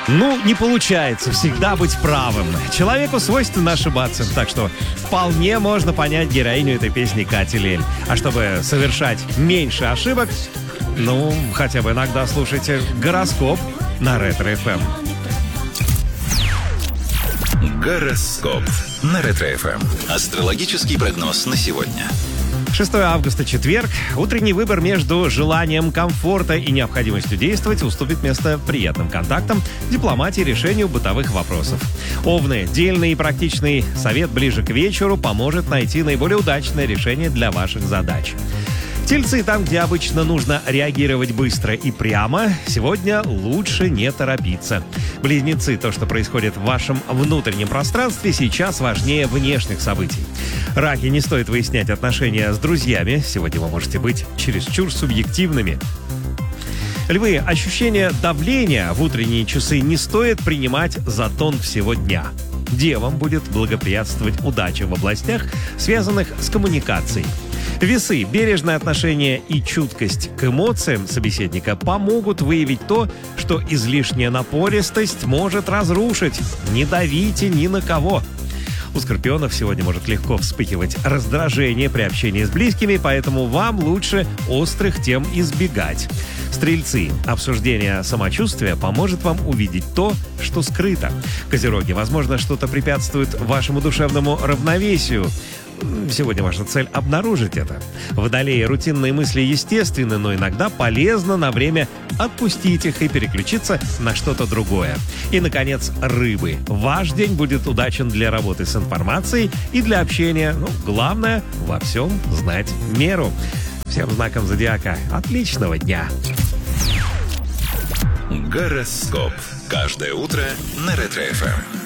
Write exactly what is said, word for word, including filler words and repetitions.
Ну, не получается всегда быть правым. Человеку свойственно ошибаться, так что вполне можно понять героиню этой песни Кати Лель. А чтобы совершать меньше ошибок, ну, хотя бы иногда слушайте гороскоп на Ретро-эф эм. Гороскоп на Ретро-эф эм. Астрологический прогноз на сегодня. шестого августа, четверг. Утренний выбор между желанием комфорта и необходимостью действовать уступит место приятным контактам, дипломатии, решению бытовых вопросов. Овны. Дельный и практичный совет ближе к вечеру поможет найти наиболее удачное решение для ваших задач. Тельцы, там, где обычно нужно реагировать быстро и прямо, сегодня лучше не торопиться. Близнецы, то, что происходит в вашем внутреннем пространстве, сейчас важнее внешних событий. Раки, не стоит выяснять отношения с друзьями, сегодня вы можете быть чересчур субъективными. Львы, ощущение давления в утренние часы не стоит принимать за тон всего дня. Девам будет благоприятствовать удача в областях, связанных с коммуникацией. Весы, бережное отношение и чуткость к эмоциям собеседника помогут выявить то, что излишняя напористость может разрушить. Не давите ни на кого. У скорпионов сегодня может легко вспыхивать раздражение при общении с близкими, поэтому вам лучше острых тем избегать. Стрельцы, обсуждение самочувствия поможет вам увидеть то, что скрыто. Козероги, возможно, что-то препятствует вашему душевному равновесию. Сегодня ваша цель — обнаружить это. Водолеи, рутинные мысли естественны, но иногда полезно на время отпустить их и переключиться на что-то другое. И, наконец, рыбы. Ваш день будет удачен для работы с информацией и для общения. Ну, главное — во всем знать меру. Всем знаком зодиака отличного дня! Гороскоп. Каждое утро на Ретро-эф эм.